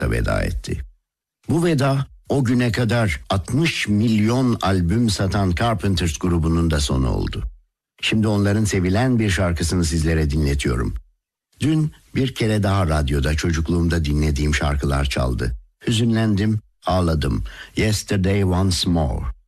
da veda etti. Bu veda o güne kadar 60 milyon albüm satan Carpenters grubunun da sonu oldu. Şimdi onların sevilen bir şarkısını sizlere dinletiyorum. Dün bir kere daha radyoda çocukluğumda dinlediğim şarkılar çaldı. Hüzünlendim, ağladım. Yesterday Once More.